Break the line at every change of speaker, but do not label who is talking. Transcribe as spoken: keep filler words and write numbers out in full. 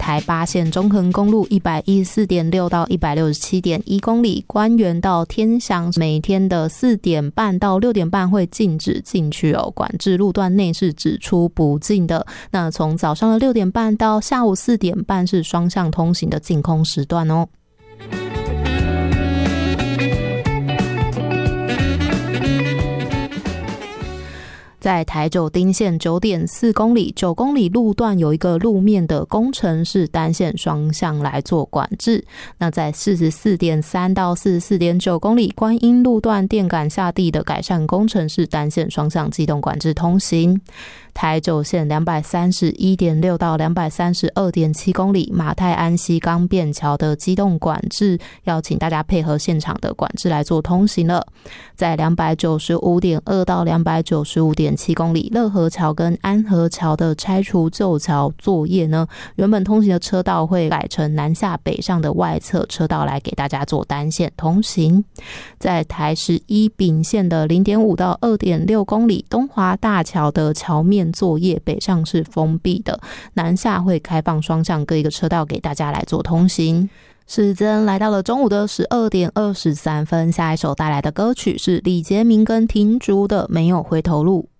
台八线中横公路 一百一十四点六 到 一百六十七点一 公里，官园到天祥每天的四点半到六点半会禁止进去哦，管制路段内是只出不进的。那从早上的六点半到下午四点半是双向通行的净空时段哦。在台九丁线 九点四 公里，九公里路段有一个路面的工程是单线双向来做管制。那在 四十四点三 到 四十四点九 公里，观音路段电杆下地的改善工程是单线双向机动管制通行。台九线 两百三十一点六 到 两百三十二点七 公里，马太安西港便桥的机动管制要请大家配合现场的管制来做通行了。在 两百九十五点二 到 两百九十五点七 公里，乐和桥跟安和桥的拆除旧桥作业呢，原本通行的车道会改成南下北上的外侧车道来给大家做单线通行。在台十一丙线的 零点五 到 二点六 公里，东华大桥的桥面作业北上是封闭的，南下会开放双向各一个车道给大家来做通行。时间来到了中午的十二点二十三分，下一首带来的歌曲是李杰明跟庭竹的《没有回头路》。